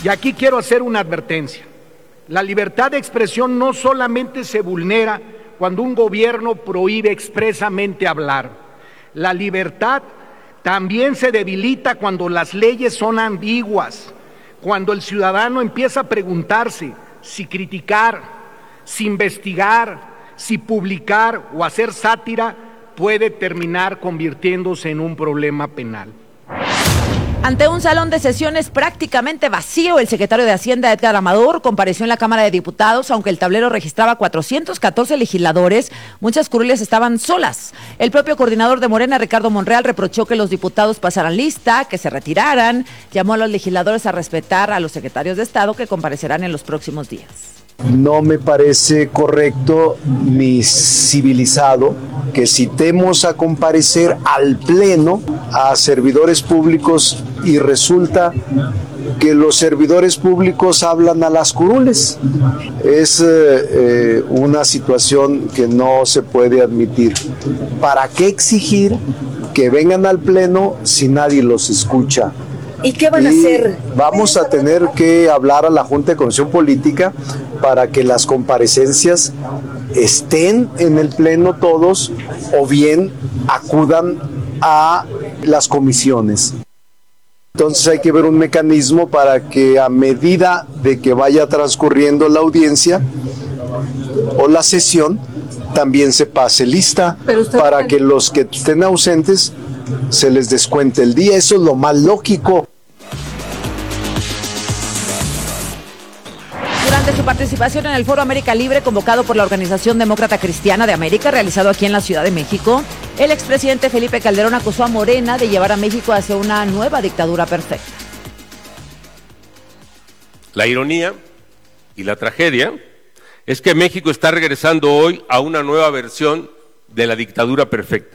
Y aquí quiero hacer una advertencia. La libertad de expresión no solamente se vulnera cuando un gobierno prohíbe expresamente hablar. La libertad también se debilita cuando las leyes son ambiguas, cuando el ciudadano empieza a preguntarse si criticar, si investigar, si publicar o hacer sátira puede terminar convirtiéndose en un problema penal. Ante un salón de sesiones prácticamente vacío, el secretario de Hacienda, Edgar Amador, compareció en la Cámara de Diputados. Aunque el tablero registraba 414 legisladores, muchas curules estaban solas. El propio coordinador de Morena, Ricardo Monreal, reprochó que los diputados pasaran lista, que se retiraran. Llamó a los legisladores a respetar a los secretarios de Estado que comparecerán en los próximos días. No me parece correcto ni civilizado que citemos a comparecer al Pleno a servidores públicos y resulta que los servidores públicos hablan a las curules. Es una situación que no se puede admitir. ¿Para qué exigir que vengan al Pleno si nadie los escucha? ¿Y qué van a hacer? Vamos a tener que hablar a la Junta de Coordinación Política para que las comparecencias estén en el Pleno todos o bien acudan a las comisiones. Entonces hay que ver un mecanismo para que a medida de que vaya transcurriendo la audiencia o la sesión, también se pase lista para que los que estén ausentes se les descuente el día. Eso es lo más lógico. Durante su participación en el Foro América Libre, convocado por la Organización Demócrata Cristiana de América, realizado aquí en la Ciudad de México, el expresidente Felipe Calderón acusó a Morena de llevar a México hacia una nueva dictadura perfecta. La ironía y la tragedia es que México está regresando hoy a una nueva versión de la dictadura perfecta.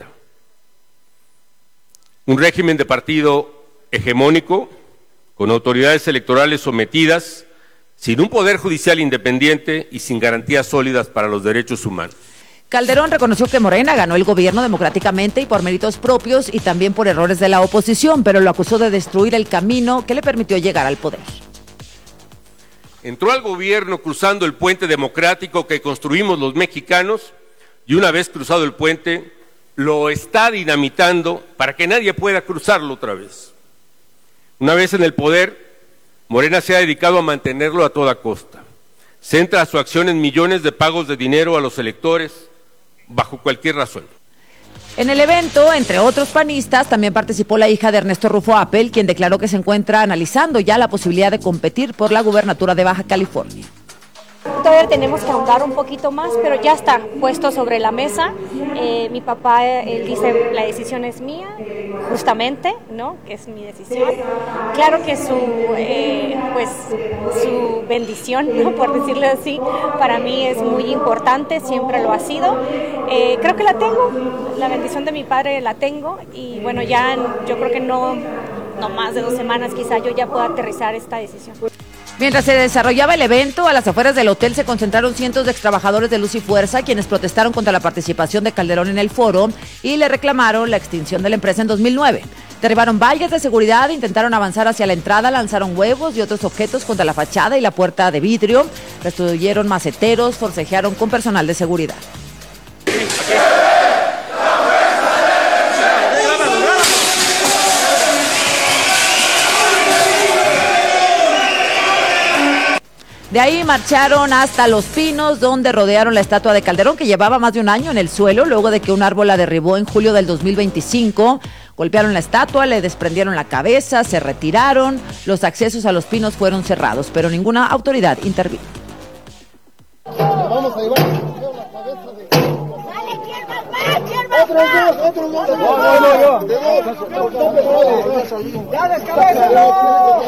Un régimen de partido hegemónico, con autoridades electorales sometidas, sin un poder judicial independiente y sin garantías sólidas para los derechos humanos. Calderón reconoció que Morena ganó el gobierno democráticamente y por méritos propios y también por errores de la oposición, pero lo acusó de destruir el camino que le permitió llegar al poder. Entró al gobierno cruzando el puente democrático que construimos los mexicanos y una vez cruzado el puente, lo está dinamitando para que nadie pueda cruzarlo otra vez. Una vez en el poder, Morena se ha dedicado a mantenerlo a toda costa. Centra su acción en millones de pagos de dinero a los electores bajo cualquier razón. En el evento, entre otros panistas, también participó la hija de Ernesto Rufo Apel, quien declaró que se encuentra analizando ya la posibilidad de competir por la gubernatura de Baja California. Todavía tenemos que ahondar un poquito más, pero ya está puesto sobre la mesa. Mi papá, él dice, la decisión es mía, justamente, ¿no? Que es mi decisión. Claro que su bendición, ¿no? Por decirlo así, para mí es muy importante, siempre lo ha sido. Creo que la tengo, la bendición de mi padre la tengo y bueno, ya yo creo que no más de 2 semanas quizá yo ya pueda aterrizar esta decisión. Mientras se desarrollaba el evento, a las afueras del hotel se concentraron cientos de extrabajadores de Luz y Fuerza, quienes protestaron contra la participación de Calderón en el foro y le reclamaron la extinción de la empresa en 2009. Derribaron vallas de seguridad, intentaron avanzar hacia la entrada, lanzaron huevos y otros objetos contra la fachada y la puerta de vidrio, destruyeron maceteros, forcejearon con personal de seguridad. De ahí marcharon hasta Los Pinos, donde rodearon la estatua de Calderón, que llevaba más de un año en el suelo, luego de que un árbol la derribó en julio del 2025. Golpearon la estatua, le desprendieron la cabeza, se retiraron. Los accesos a Los Pinos fueron cerrados, pero ninguna autoridad intervino. Vamos a llevar la cabeza de... Otros dos. ¡Ya descabézalo!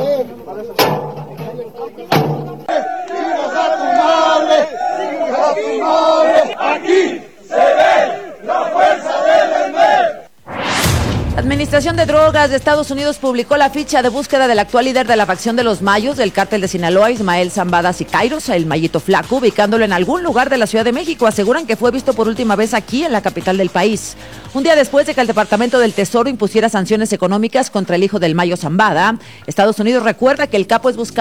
¡Sigas a tu madre! ¡Aquí se ve la fuerza del MNE! La Administración de Drogas de Estados Unidos publicó la ficha de búsqueda del actual líder de la facción de los Mayos del cártel de Sinaloa, Ismael Zambada Siqueiros, el Mayito Flaco, ubicándolo en algún lugar de la Ciudad de México. Aseguran que fue visto por última vez aquí, en la capital del país. Un día después de que el Departamento del Tesoro impusiera sanciones económicas contra el hijo del Mayo Zambada, Estados Unidos recuerda que el capo es buscado